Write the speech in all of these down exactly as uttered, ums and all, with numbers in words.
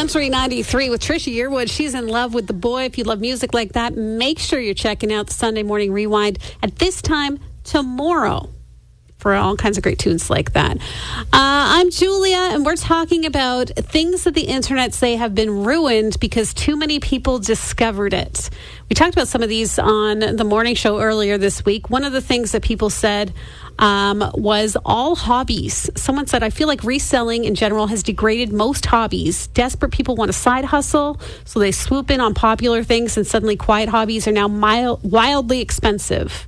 Country ninety-three with Trisha Yearwood. She's in love with the boy. If you love music like that, make sure you're checking out the Sunday Morning Rewind at this time tomorrow for all kinds of great tunes like that. Uh, I'm Julia, and we're talking about things that the internet say have been ruined because too many people discovered it. We talked about some of these on the morning show earlier this week. One of the things that people said um, was all hobbies. Someone said, I feel like reselling in general has degraded most hobbies. Desperate people want a side hustle, so they swoop in on popular things, and suddenly quiet hobbies are now mild, wildly expensive.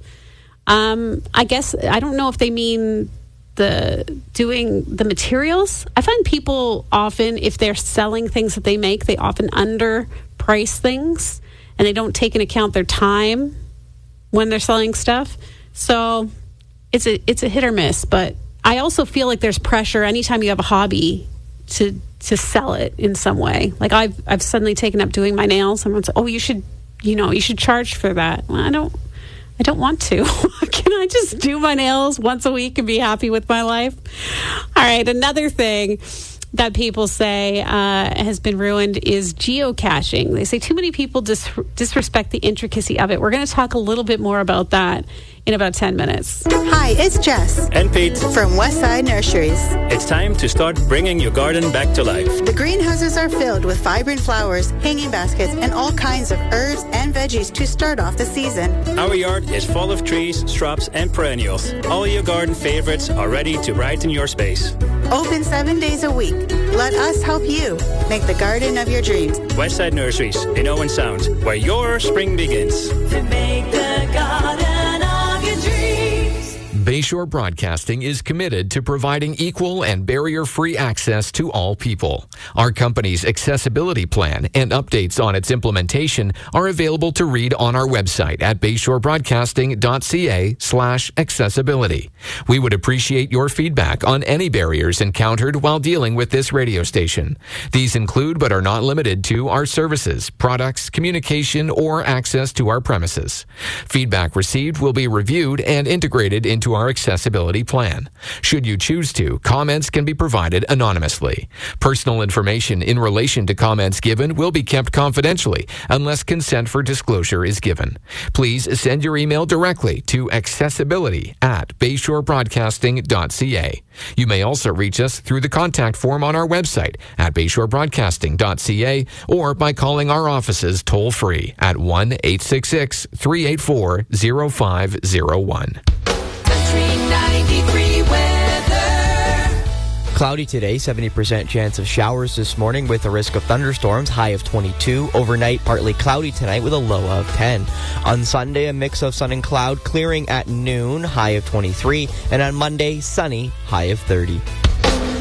Um, I guess, I don't know if they mean the doing the materials. I find people often, if they're selling things that they make, they often underprice things and they don't take into account their time when they're selling stuff. So it's a, it's a hit or miss, but I also feel like there's pressure anytime you have a hobby to, to sell it in some way. Like I've, I've suddenly taken up doing my nails. Someone said, oh, you should, you know, you should charge for that. Well, I don't, I don't want to. Can I just do my nails once a week and be happy with my life? All right, another thing that people say uh, has been ruined is geocaching. They say too many people dis- disrespect the intricacy of it. We're going to talk a little bit more about that in about ten minutes. Hi, it's Jess. And Pete. From Westside Nurseries. It's time to start bringing your garden back to life. The greenhouses are filled with vibrant flowers, hanging baskets, and all kinds of herbs and veggies to start off the season. Our yard is full of trees, shrubs, and perennials. All your garden favorites are ready to brighten your space. Open seven days a week. Let us help you make the garden of your dreams. Westside Nurseries in Owen Sound, where your spring begins. To make the garden of your dreams. Bayshore Broadcasting is committed to providing equal and barrier-free access to all people. Our company's accessibility plan and updates on its implementation are available to read on our website at bayshorebroadcasting.ca slash accessibility. We would appreciate your feedback on any barriers encountered while dealing with this radio station. These include but are not limited to our services, products, communication, or access to our premises. Feedback received will be reviewed and integrated into our accessibility plan. Should you choose to, comments can be provided anonymously. Personal information in relation to comments given will be kept confidentially unless consent for disclosure is given. Please send your email directly to accessibility at bayshorebroadcasting.ca. You may also reach us through the contact form on our website at bayshorebroadcasting.ca or by calling our offices toll-free at one eight six six, three eight four, zero five zero one. ninety-three weather. Cloudy today, seventy percent chance of showers this morning with a risk of thunderstorms, high of twenty-two. Overnight, partly cloudy tonight with a low of ten. On Sunday, a mix of sun and cloud, clearing at noon, high of twenty-three. And on Monday, sunny, high of thirty.